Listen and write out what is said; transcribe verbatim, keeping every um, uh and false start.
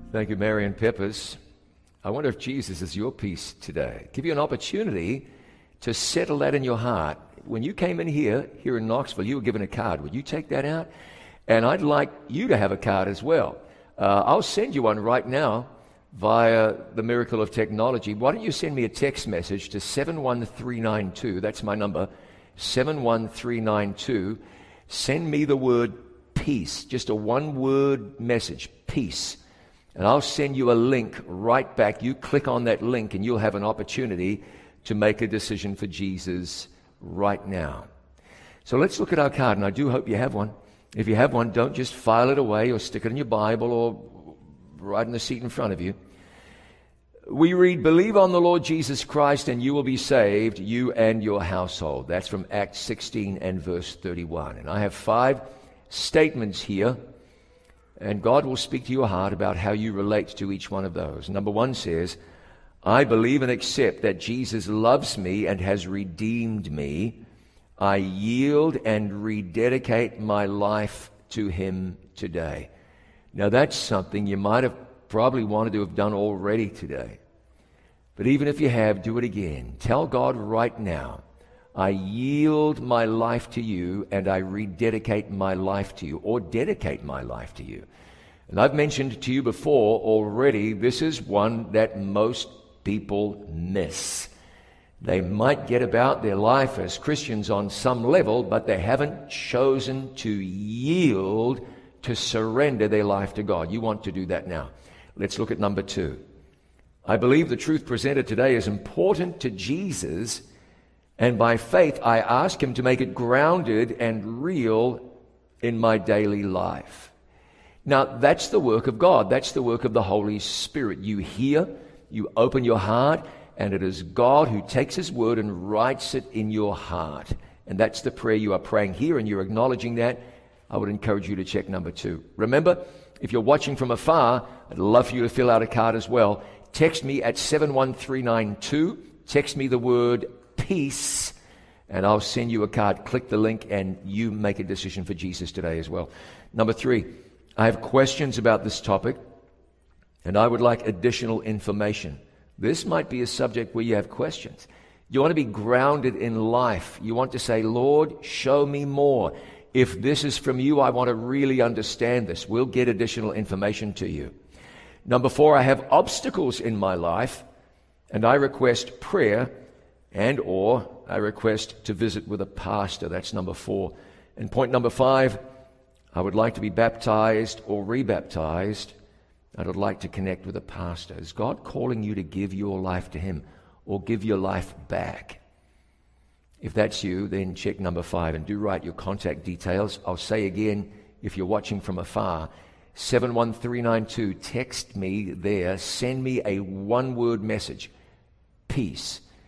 Thank you, Marion Peppers. I wonder if Jesus is your peace today. Give you an opportunity to settle that in your heart. When you came in here, here in Knoxville, you were given a card. Would you take that out? And I'd like you to have a card as well. Uh, I'll send you one right now via the miracle of technology. Why don't you send me a text message to seven one three nine two. That's my number, seven one three nine two. Send me the word peace, just a one-word message, peace. And I'll send you a link right back. You click on that link and you'll have an opportunity to make a decision for Jesus right now. So let's look at our card, and I do hope you have one. If you have one, don't just file it away or stick it in your Bible or right in the seat in front of you. We read, "Believe on the Lord Jesus Christ and you will be saved, you and your household." That's from Acts sixteen and verse thirty-one. And I have five statements here, and God will speak to your heart about how you relate to each one of those. Number one says, "I believe and accept that Jesus loves me and has redeemed me. I yield and rededicate my life to him today." Now that's something you might have probably wanted to have done already today. But even if you have, do it again. Tell God right now, "I yield my life to you and I rededicate my life to you," or dedicate my life to you. And I've mentioned to you before already, this is one that most people miss. They might get about their life as Christians on some level, but they haven't chosen to yield, to surrender their life to God. You want to do that now. Let's look at number two. "I believe the truth presented today is important to Jesus, and by faith I ask him to make it grounded and real in my daily life." Now that's the work of God. That's the work of the Holy Spirit. You hear, you open your heart, and it is God who takes his word and writes it in your heart. And that's the prayer you are praying here, and you're acknowledging that. I would encourage you to check number two. Remember, if you're watching from afar, I'd love for you to fill out a card as well. Text me at seven one three nine two. Text me the word peace, and I'll send you a card. Click the link, and you make a decision for Jesus today as well. Number three, I have questions about this topic, and I would like additional information. This might be a subject where you have questions. You want to be grounded in life. You want to say, "Lord, show me more. If this is from you, I want to really understand this." We'll get additional information to you. Number four, I have obstacles in my life, and I request prayer and or I request to visit with a pastor. That's number four. And point number five, I would like to be baptized or rebaptized. I would like to connect with a pastor. Is God calling you to give your life to him or give your life back? If that's you, then check number five and do write your contact details. I'll say again, if you're watching from afar, seven one three nine two, text me there. Send me a one-word message, peace.